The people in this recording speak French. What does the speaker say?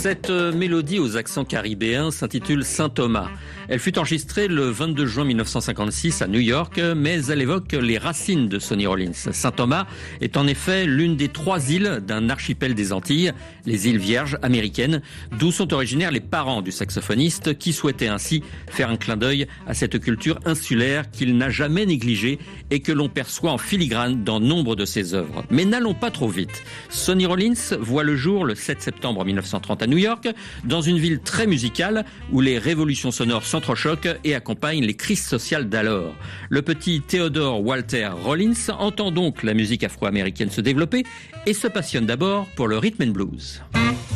Cette mélodie aux accents caribéens s'intitule Saint Thomas. Elle fut enregistrée le 22 juin 1956 à New York, mais elle évoque les racines de Sonny Rollins. Saint Thomas est en effet l'une des 3 îles d'un archipel des Antilles, les îles Vierges américaines, d'où sont originaires les parents du saxophoniste qui souhaitaient ainsi faire un clin d'œil à cette culture insulaire qu'il n'a jamais négligée et que l'on perçoit en filigrane dans nombre de ses œuvres. Mais n'allons pas trop vite. Sonny Rollins voit le jour le 7 septembre 1930 à New York, dans une ville très musicale où les révolutions sonores s'entrechoquent et accompagnent les crises sociales d'alors. Le petit Theodore Walter Rollins entend donc la musique afro-américaine se développer et se passionne d'abord pour le rhythm and blues.